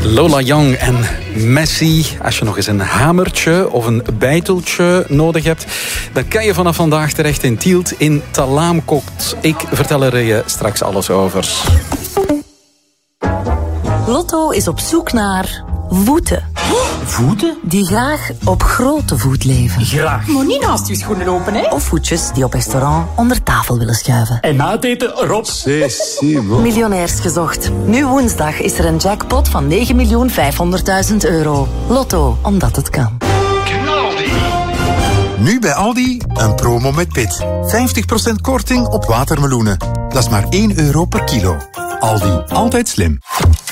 Lola Young en Messi. Als je nog eens een hamertje of een bijteltje nodig hebt, dan kan je vanaf vandaag terecht in Tielt in Talaamkot. Ik vertel er je straks alles over. Lotto is op zoek naar voeten. Voeten? Die graag op grote voet leven. Graag. Maar niet naast je schoenen lopen, hè? Of voetjes die op restaurant onder tafel willen schuiven. En na het eten erop. Miljonairs gezocht. Nu woensdag is er een jackpot van 9.500.000 euro. Lotto, omdat het kan. Nu bij Aldi een promo met pit. 50% korting op watermeloenen. Dat is maar €1 per kilo. Aldi, altijd slim.